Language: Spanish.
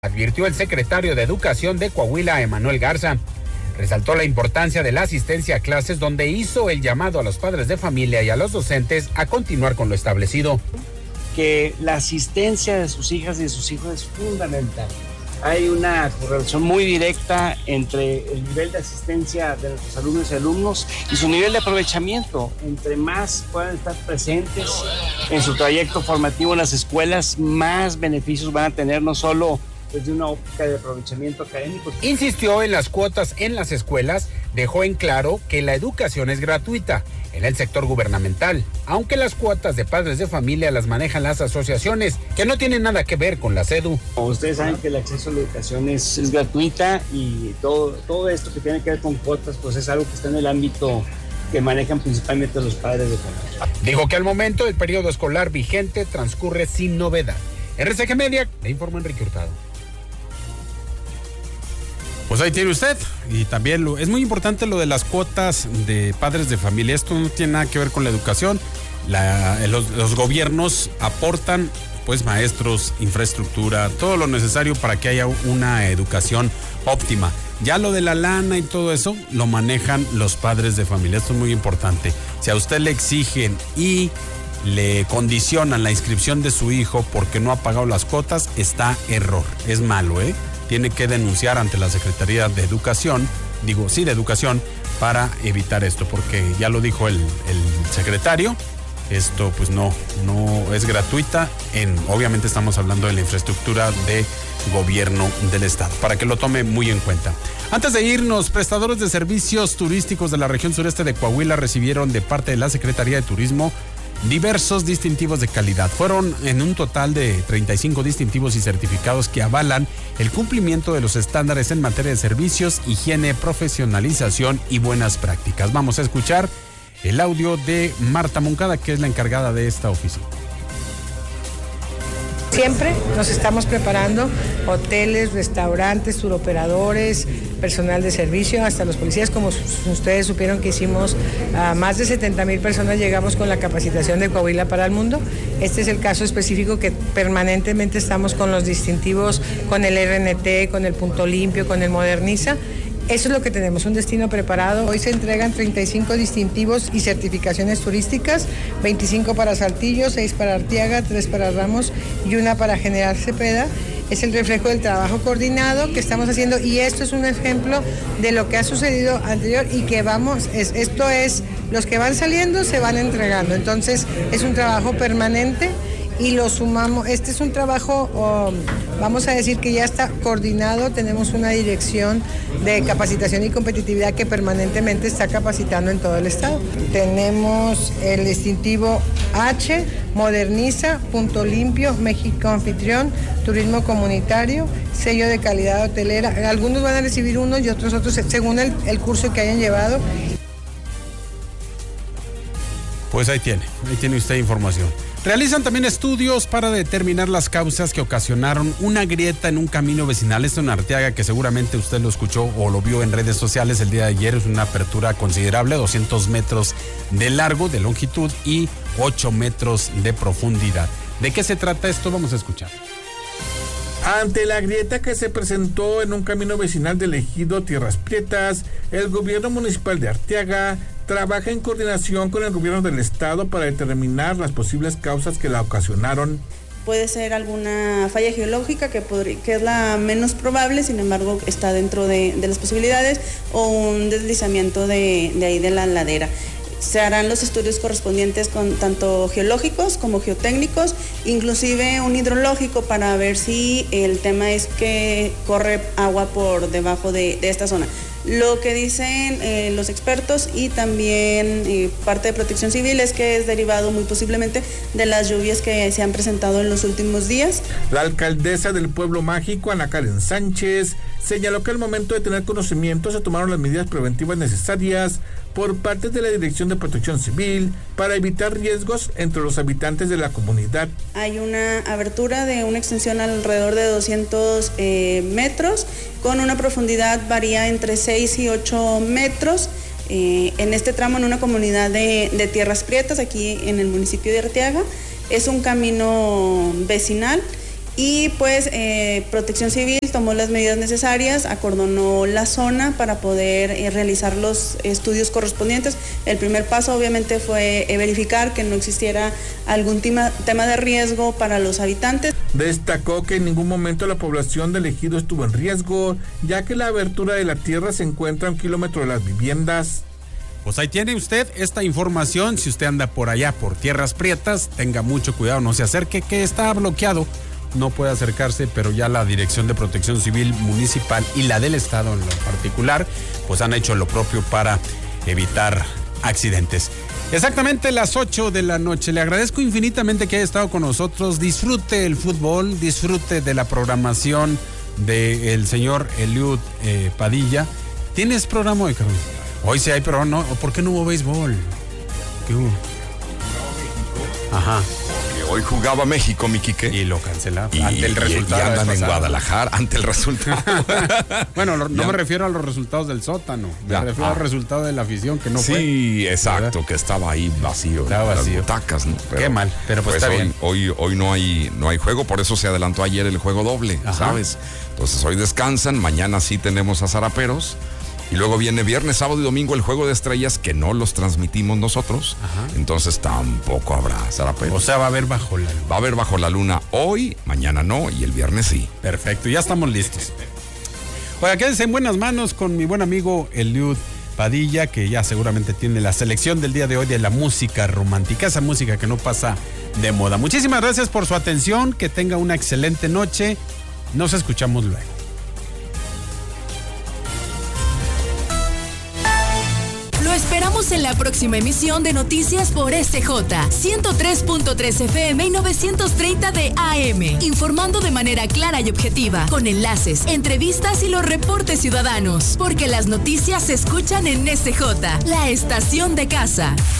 advirtió el secretario de Educación de Coahuila, Emanuel Garza. Resaltó la importancia de la asistencia a clases, donde hizo el llamado a los padres de familia y a los docentes a continuar con lo establecido. Que la asistencia de sus hijas y de sus hijos es fundamental. Hay una correlación muy directa entre el nivel de asistencia de nuestros alumnos y alumnos y su nivel de aprovechamiento. Entre más puedan estar presentes en su trayecto formativo en las escuelas, más beneficios van a tener, no solo desde una óptica de aprovechamiento académico. Insistió en las cuotas en las escuelas, dejó en claro que la educación es gratuita en el sector gubernamental, aunque las cuotas de padres de familia las manejan las asociaciones, que no tienen nada que ver con la SEDU. Ustedes saben que el acceso a la educación es gratuita y todo esto que tiene que ver con cuotas, pues es algo que está en el ámbito que manejan principalmente los padres de familia. Dijo que al momento el periodo escolar vigente transcurre sin novedad. RCG Media, le informó Enrique Hurtado. Pues ahí tiene usted, y también es muy importante lo de las cuotas de padres de familia. Esto no tiene nada que ver con la educación. Los gobiernos aportan pues maestros, infraestructura, todo lo necesario para que haya una educación óptima. Ya lo de la lana y todo eso lo manejan los padres de familia. Esto es muy importante. Si a usted le exigen y le condicionan la inscripción de su hijo porque no ha pagado las cuotas, está error. Es malo, Tiene que denunciar ante la Secretaría de Educación, de Educación, para evitar esto, porque ya lo dijo el secretario, esto pues no es gratuita, obviamente estamos hablando de la infraestructura de gobierno del estado, para que lo tome muy en cuenta. Antes de irnos, prestadores de servicios turísticos de la región sureste de Coahuila recibieron de parte de la Secretaría de Turismo diversos distintivos de calidad. Fueron en un total de 35 distintivos y certificados que avalan el cumplimiento de los estándares en materia de servicios, higiene, profesionalización y buenas prácticas. Vamos a escuchar el audio de Marta Moncada, que es la encargada de esta oficina. Siempre nos estamos preparando, hoteles, restaurantes, turoperadores, personal de servicio, hasta los policías, como ustedes supieron que hicimos a más de 70,000 personas, llegamos con la capacitación de Coahuila para el mundo. Este es el caso específico que permanentemente estamos con los distintivos, con el RNT, con el Punto Limpio, con el Moderniza. Eso es lo que tenemos, un destino preparado. Hoy se entregan 35 distintivos y certificaciones turísticas, 25 para Saltillo, 6 para Arteaga, 3 para Ramos y 1 para General Cepeda. Es el reflejo del trabajo coordinado que estamos haciendo y esto es un ejemplo de lo que ha sucedido anterior y que esto es, los que van saliendo se van entregando. Entonces es un trabajo permanente y lo sumamos. Este es un trabajo, vamos a decir que ya está coordinado. Tenemos una dirección de capacitación y competitividad que permanentemente está capacitando en todo el estado. Tenemos el distintivo H, Moderniza, Punto Limpio, México Anfitrión, Turismo Comunitario, sello de calidad hotelera. Algunos van a recibir unos y otros según el curso que hayan llevado. Pues ahí tiene usted información. Realizan también estudios para determinar las causas que ocasionaron una grieta en un camino vecinal. Esto en Arteaga, que seguramente usted lo escuchó o lo vio en redes sociales el día de ayer. Es una apertura considerable, 200 metros de largo, de longitud y 8 metros de profundidad. ¿De qué se trata esto? Vamos a escuchar. Ante la grieta que se presentó en un camino vecinal del ejido Tierras Prietas, el gobierno municipal de Arteaga trabaja en coordinación con el gobierno del estado para determinar las posibles causas que la ocasionaron. Puede ser alguna falla geológica que es la menos probable, sin embargo está dentro de las posibilidades, o un deslizamiento de ahí de la ladera. Se harán los estudios correspondientes con tanto geológicos como geotécnicos, inclusive un hidrológico, para ver si el tema es que corre agua por debajo de esta zona. Lo que dicen los expertos y también parte de Protección Civil es que es derivado muy posiblemente de las lluvias que se han presentado en los últimos días. La alcaldesa del Pueblo Mágico, Ana Karen Sánchez, señaló que al momento de tener conocimiento se tomaron las medidas preventivas necesarias por parte de la Dirección de Protección Civil para evitar riesgos entre los habitantes de la comunidad. Hay una abertura de una extensión alrededor de 200 metros, con una profundidad varía entre 6 y 8 metros. En este tramo, en una comunidad de Tierras Prietas, aquí en el municipio de Arteaga, es un camino vecinal y pues Protección Civil tomó las medidas necesarias, acordonó la zona para poder realizar los estudios correspondientes. El primer paso obviamente fue verificar que no existiera algún tema de riesgo para los habitantes. Destacó que en ningún momento la población del ejido estuvo en riesgo, ya que la abertura de la tierra se encuentra a 1 kilómetro de las viviendas. Pues ahí tiene usted esta información. Si usted anda por allá, por Tierras Prietas, tenga mucho cuidado, no se acerque, que está bloqueado. No puede acercarse, pero ya la Dirección de Protección Civil Municipal y la del Estado en lo particular, pues han hecho lo propio para evitar accidentes. Exactamente las 8 de la noche. Le agradezco infinitamente que haya estado con nosotros. Disfrute el fútbol, disfrute de la programación del señor Eliud Padilla. ¿Tienes programa hoy, Carlos? Hoy sí hay, pero no. ¿Por qué no hubo béisbol? ¿Qué hubo? Ajá. Porque hoy jugaba México, mi Quique. Y lo cancelaron. Ante el resultado. Y andan en Guadalajara, ante el resultado. Bueno, no me refiero a los resultados del sótano. Me refiero al resultado de la afición, que no fue. Sí, exacto, ¿verdad? Que estaba ahí vacío. Estaba vacío. Las butacas, ¿no? Qué mal, pero pues está bien. Hoy no hay juego, por eso se adelantó ayer el juego doble, ¿sabes? Entonces hoy descansan, mañana sí tenemos a Zaraperos. Y luego viene viernes, sábado y domingo el juego de estrellas que no los transmitimos nosotros. Ajá. Entonces tampoco habrá Zaraperos. O sea, va a haber bajo la luna. Va a haber bajo la luna hoy, mañana no y el viernes sí. Perfecto, ya estamos listos. Oiga, quédense en buenas manos con mi buen amigo Eliud Padilla, que ya seguramente tiene la selección del día de hoy de la música romántica, esa música que no pasa de moda. Muchísimas gracias por su atención, que tenga una excelente noche. Nos escuchamos luego. Lo esperamos en la próxima emisión de Noticias por SJ 103.3 FM y 930 de AM, informando de manera clara y objetiva, con enlaces, entrevistas y los reportes ciudadanos, porque las noticias se escuchan en SJ, la estación de casa.